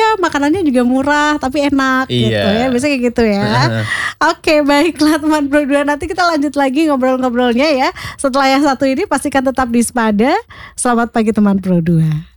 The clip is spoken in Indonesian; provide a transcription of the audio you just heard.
ya makanannya juga murah tapi enak gitu ya. Biasanya kayak gitu ya. Oke, baiklah teman Pro 2, nanti kita lanjut lagi ngobrol-ngobrolnya ya. Setelah yang satu ini pastikan tetap di Spada. Selamat pagi teman Pro 2.